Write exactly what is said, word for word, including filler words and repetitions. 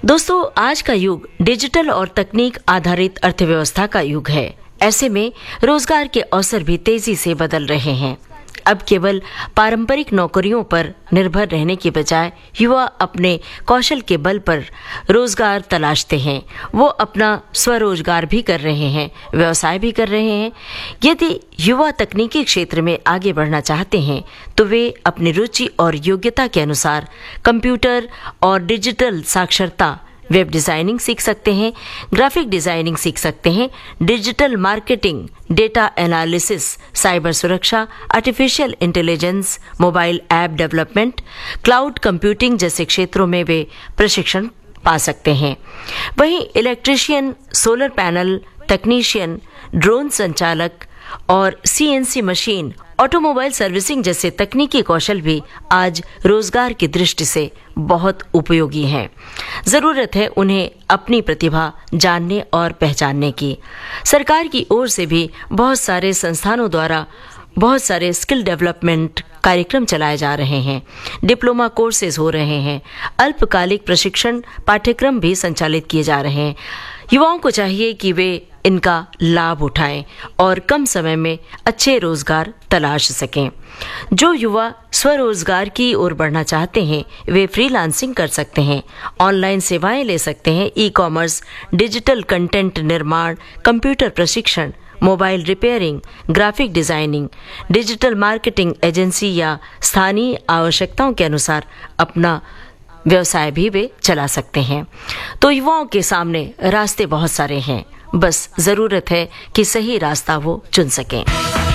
दोस्तों, आज का युग डिजिटल और तकनीक आधारित अर्थव्यवस्था का युग है। ऐसे में रोजगार के अवसर भी तेजी से बदल रहे हैं। अब केवल पारंपरिक नौकरियों पर निर्भर रहने के बजाय युवा अपने कौशल के बल पर रोजगार तलाशते हैं। वो अपना स्वरोजगार भी कर रहे हैं, व्यवसाय भी कर रहे हैं। यदि युवा तकनीकी क्षेत्र में आगे बढ़ना चाहते हैं तो वे अपनी रुचि और योग्यता के अनुसार कंप्यूटर और डिजिटल साक्षरता, वेब डिजाइनिंग सीख सकते हैं, ग्राफिक डिजाइनिंग सीख सकते हैं, digital marketing, data analysis, cyber सुरक्षा, artificial intelligence, mobile app development, cloud computing जैसे क्षेत्रों में वे प्रशिक्षण पा सकते हैं। वहीं electrician, solar panel technician, drone संचालक और सीएनसी मशीन, ऑटोमोबाइल सर्विसिंग जैसे तकनीकी कौशल भी आज रोजगार की दृष्टि से बहुत उपयोगी हैं। जरूरत है उन्हें अपनी प्रतिभा जानने और पहचानने की। सरकार की ओर से भी बहुत सारे संस्थानों द्वारा बहुत सारे स्किल डेवलपमेंट कार्यक्रम चलाए जा रहे हैं, डिप्लोमा कोर्सेज हो रहे हैं, अल्पकालिक प्रशिक्षण पाठ्यक्रम भी संचालित किए जा रहे हैं। युवाओं को चाहिए कि वे इनका लाभ उठाएं और कम समय में अच्छे रोजगार तलाश सकें। जो युवा स्वरोजगार की ओर बढ़ना चाहते हैं वे फ्रीलांसिंग कर सकते हैं, ऑनलाइन सेवाएं ले सकते हैं, ई कॉमर्स, डिजिटल कंटेंट निर्माण, कंप्यूटर प्रशिक्षण, mobile repairing, graphic designing, digital marketing agency या स्थानीय आवश्यकताओं के अनुसार अपना व्यवसाय भी वे चला सकते हैं। तो युवाओं के सामने रास्ते बहुत सारे हैं, बस जरूरत है कि सही रास्ता वो चुन सकें।